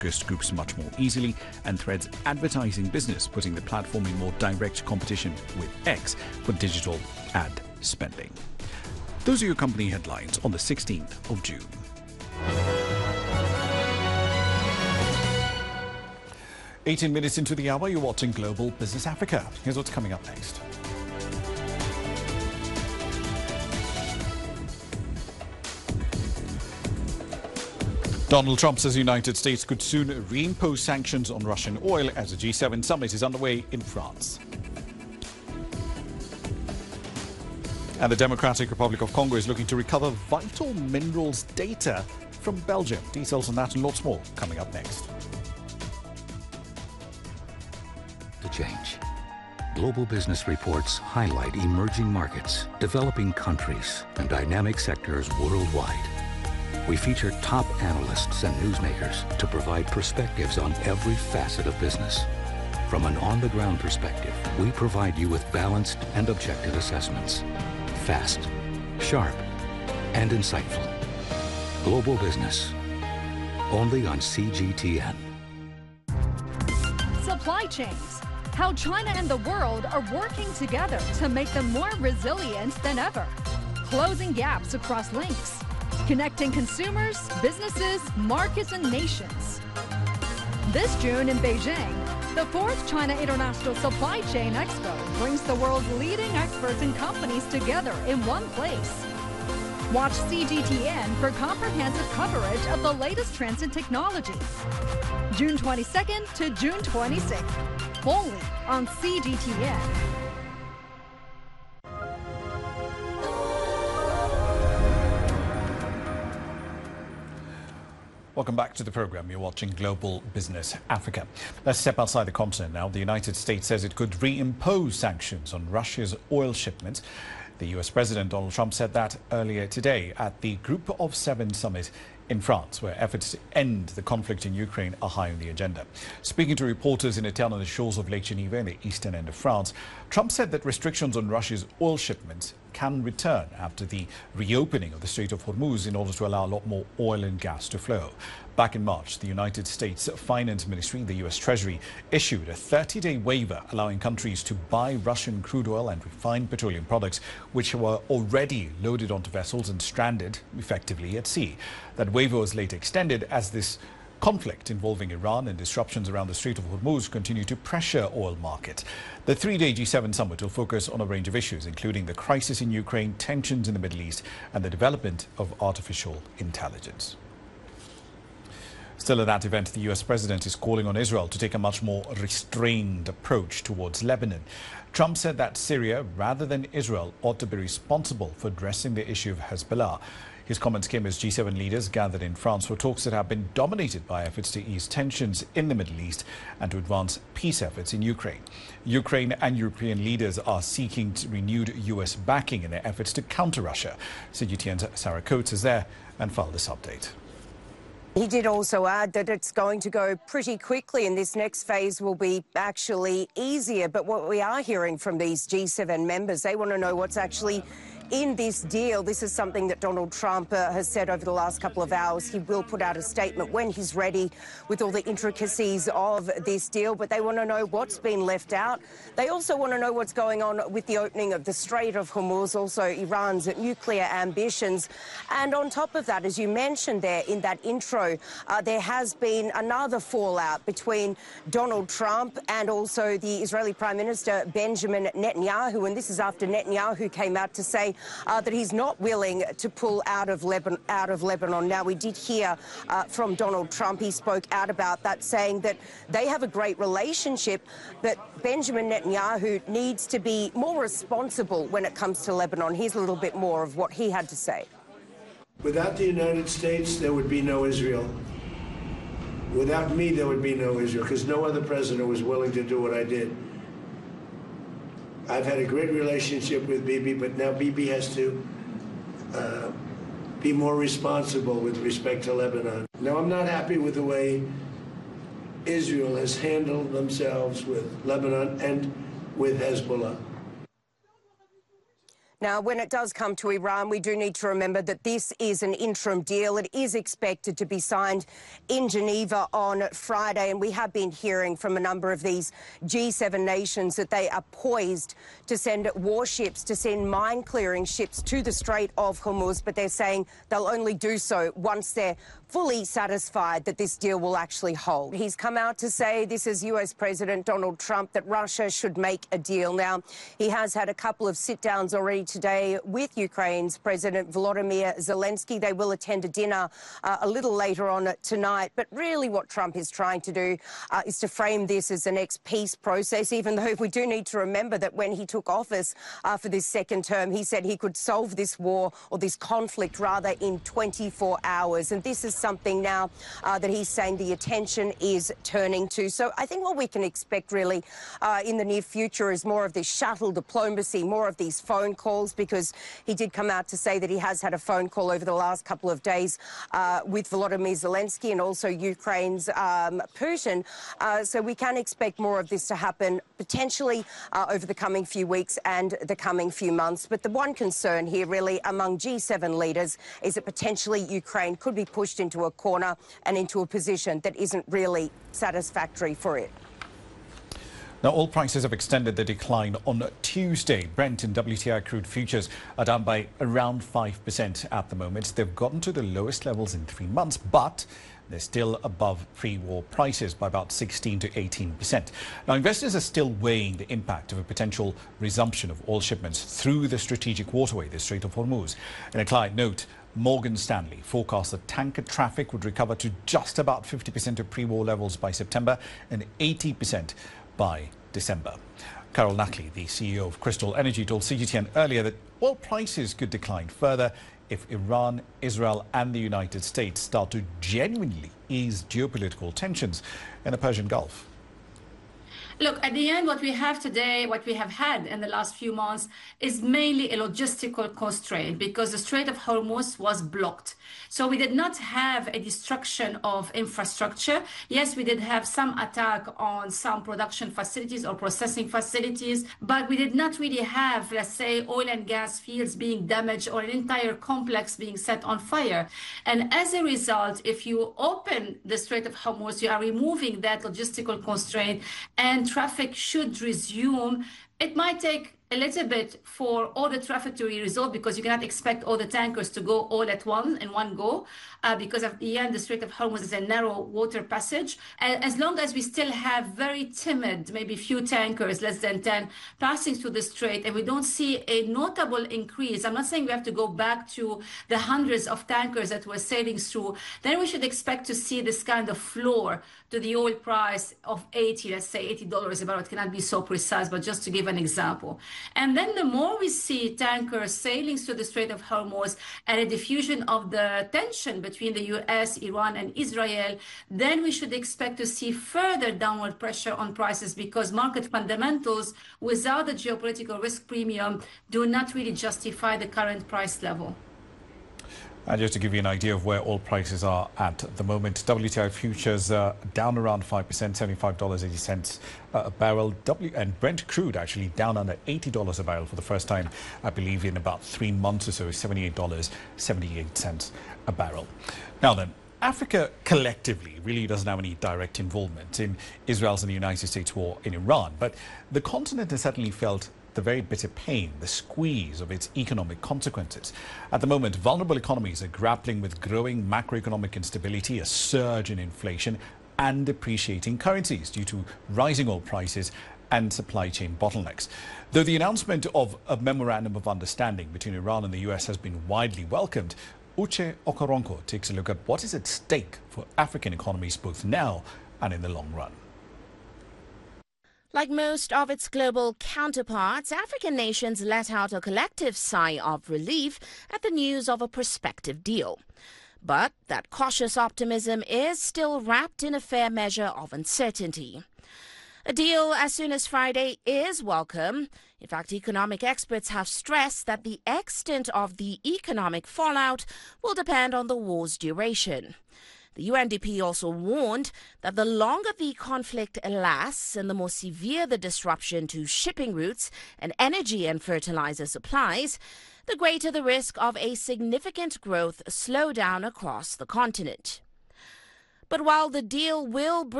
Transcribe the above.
groups much more easily, and Threads' advertising business putting the platform in more direct competition with X for digital ad spending. Those are your company headlines on the 16th of June. "18 minutes into the hour, you're watching Global Business Africa. Here's what's coming up next. Donald Trump says the United States could soon reimpose sanctions on Russian oil as the G7 summit is underway in France. And the Democratic Republic of Congo is looking to recover vital minerals data from Belgium. Details on that and lots more coming up next. To change. Global business reports highlight emerging markets, developing countries, and dynamic sectors worldwide. We feature top analysts and newsmakers to provide perspectives on every facet of business. From an on-the-ground perspective, we provide you with balanced and objective assessments. Fast, sharp, and insightful. Global Business. Only on CGTN. Supply chains. How China and the world are working together to make them more resilient than ever. Closing gaps across links. Connecting consumers, businesses, markets, and nations. This June in Beijing, the 4th China International Supply Chain Expo brings the world's leading experts and companies together in one place. Watch CGTN for comprehensive coverage of the latest trends in technology. June 22nd to June 26th, only on CGTN. Welcome back to the program. You're watching Global Business Africa. Let's step outside the continent now. The United States says it could reimpose sanctions on Russia's oil shipments. The US President Donald Trump said that earlier today at the Group of Seven summit in France, where efforts to end the conflict in Ukraine are high on the agenda. Speaking to reporters in a town on the shores of Lake Geneva in the eastern end of France, Trump said that restrictions on Russia's oil shipments can return after the reopening of the Strait of Hormuz in order to allow a lot more oil and gas to flow. Back in March, the United States Finance Ministry, the US Treasury, issued a 30-day waiver allowing countries to buy Russian crude oil and refined petroleum products which were already loaded onto vessels and stranded effectively at sea. That waiver was later extended as this conflict involving Iran and disruptions around the Strait of Hormuz continue to pressure oil market. The 3-day G7 summit will focus on a range of issues, including the crisis in Ukraine, tensions in the Middle East, and the development of artificial intelligence. Still at that event, the US president is calling on Israel to take a much more restrained approach towards Lebanon. Trump said that Syria, rather than Israel, ought to be responsible for addressing the issue of Hezbollah. His comments came as G7 leaders gathered in France for talks that have been dominated by efforts to ease tensions in the Middle East and to advance peace efforts in Ukraine. Ukraine and European leaders are seeking renewed US backing in their efforts to counter Russia. CGTN's Sarah Coates is there and filed this update. He did also add that it's going to go pretty quickly and this next phase will be actually easier. But what we are hearing from these G7 members, they want to know what's actually in this deal. This is something that Donald Trump has said over the last couple of hours. He will put out a statement when he's ready with all the intricacies of this deal, but they want to know what's been left out. They also want to know what's going on with the opening of the Strait of Hormuz, also Iran's nuclear ambitions. And on top of that, as you mentioned there in that intro, there has been another fallout between Donald Trump and also the Israeli Prime Minister Benjamin Netanyahu, and this is after Netanyahu came out to say that he's not willing to pull out of Lebanon. Now, we did hear from Donald Trump. He spoke out about that, saying that they have a great relationship, but Benjamin Netanyahu needs to be more responsible when it comes to Lebanon. Here's a little bit more of what he had to say. Without the United States, there would be no Israel. Without me, there would be no Israel, because no other president was willing to do what I did. I've had a great relationship with Bibi, but now Bibi has to be more responsible with respect to Lebanon. Now, I'm not happy with the way Israel has handled themselves with Lebanon and with Hezbollah. Now, when it does come to Iran, we do need to remember that this is an interim deal. It is expected to be signed in Geneva on Friday, and we have been hearing from a number of these G7 nations that they are poised to send warships, to send mine-clearing ships to the Strait of Hormuz, but they're saying they'll only do so once they're fully satisfied that this deal will actually hold. He's come out to say, this is US President Donald Trump, that Russia should make a deal. Now, he has had a couple of sit-downs already today with Ukraine's President Volodymyr Zelensky. They will attend a dinner a little later on tonight. But really what Trump is trying to do is to frame this as the next peace process, even though we do need to remember that when he took office for this second term, he said he could solve this war, or this conflict rather, in 24 hours. And this is something now that he's saying the attention is turning to. So I think what we can expect really in the near future is more of this shuttle diplomacy, more of these phone calls, because he did come out to say that he has had a phone call over the last couple of days with Volodymyr Zelensky and also Ukraine's Putin. So we can expect more of this to happen potentially over the coming few weeks and the coming few months. But the one concern here really among G7 leaders is that potentially Ukraine could be pushed into a corner and into a position that isn't really satisfactory for it. Now, oil prices have extended the decline on Tuesday. Brent and WTI crude futures are down by around 5% at the moment. They've gotten to the lowest levels in 3 months, but they're still above pre-war prices by about 16 to 18%. Now, investors are still weighing the impact of a potential resumption of oil shipments through the strategic waterway, the Strait of Hormuz. In a client note, Morgan Stanley forecast that tanker traffic would recover to just about 50% of pre-war levels by September and 80% by December. Carol Nackley, the CEO of Crystal Energy, told CGTN earlier that oil prices could decline further if Iran, Israel and the United States start to genuinely ease geopolitical tensions in the Persian Gulf. Look, at the end, what we have today, what we have had in the last few months, is mainly a logistical constraint because the Strait of Hormuz was blocked. So we did not have a destruction of infrastructure. Yes, we did have some attack on some production facilities or processing facilities, but we did not really have, let's say, oil and gas fields being damaged or an entire complex being set on fire. And as a result, if you open the Strait of Hormuz, you are removing that logistical constraint and traffic should resume. It might take a little bit for all the traffic to be resolved because you cannot expect all the tankers to go all at once in one go because at the end the Strait of Hormuz is a narrow water passage. And as long as we still have very timid, maybe few tankers, less than 10, passing through the strait, and we don't see a notable increase, I'm not saying we have to go back to the hundreds of tankers that were sailing through, then we should expect to see this kind of floor to the oil price of 80, let's say $80 a barrel. It cannot be so precise, but just to give an example. And then the more we see tankers sailing through the Strait of Hormuz and a diffusion of the tension between the US, Iran and Israel, then we should expect to see further downward pressure on prices because market fundamentals without the geopolitical risk premium do not really justify the current price level. And just to give you an idea of where oil prices are at the moment, WTI futures down around 5%, $75.80 a barrel. And Brent crude actually down under $80 a barrel for the first time, I believe, in about 3 months or so, $78.78 a barrel. Now then, Africa collectively really doesn't have any direct involvement in Israel's and the United States war in Iran, but the continent has certainly felt the very bitter pain, the squeeze of its economic consequences. At the moment, vulnerable economies are grappling with growing macroeconomic instability, a surge in inflation and depreciating currencies due to rising oil prices and supply chain bottlenecks. Though the announcement of a memorandum of understanding between Iran and the US has been widely welcomed, Uche Okoronko takes a look at what is at stake for African economies both now and in the long run. Like most of its global counterparts, African nations let out a collective sigh of relief at the news of a prospective deal. But that cautious optimism is still wrapped in a fair measure of uncertainty. A deal as soon as Friday is welcome. In fact, economic experts have stressed that the extent of the economic fallout will depend on the war's duration. The UNDP also warned that the longer the conflict lasts and the more severe the disruption to shipping routes and energy and fertilizer supplies, the greater the risk of a significant growth slowdown across the continent. But while the deal will bring